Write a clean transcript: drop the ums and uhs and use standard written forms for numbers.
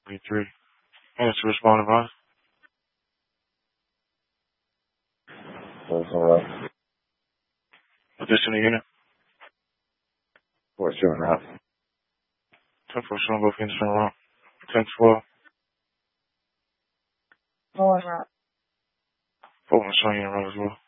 3. Minutes to respond, advise. That's all right. Position the unit. 4-2.5. 10-4 showing both units in a row. 10-12. 4 route. 4 showing you in a row as well.